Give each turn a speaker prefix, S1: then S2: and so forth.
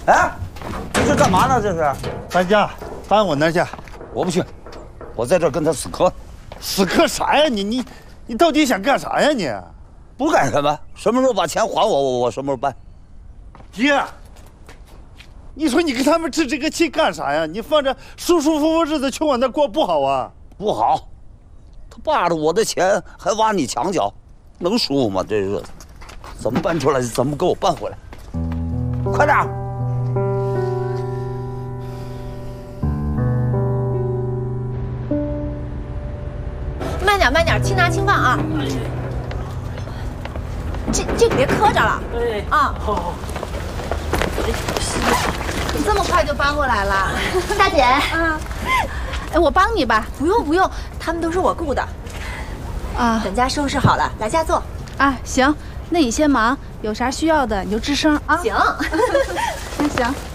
S1: 哎，这是干嘛呢？这是
S2: 搬家，搬我那儿去。
S1: 我不去，我在这儿跟他死磕。
S2: 死磕啥呀？你到底想干啥呀你？
S1: 不干什么？什么时候把钱还我什么时候搬。
S2: 爹，你说你跟他们置这个气干啥呀？你放着舒舒服服日子去我那过不好啊？
S1: 不好，他霸着我的钱还挖你墙角，能舒服吗？这日子怎么搬出来？怎么给我搬回来？快点！
S3: 慢点，慢点，轻拿轻放啊！这个别磕着了。啊，好。你这么快就搬过来了，
S4: 大姐。
S3: 哎，我帮你吧。不用不用，他们都是我雇的。啊，等家收拾好了，来家坐。
S5: 啊，行，那你先忙，有啥需要的你就吱声啊。
S3: 行，
S5: 那行。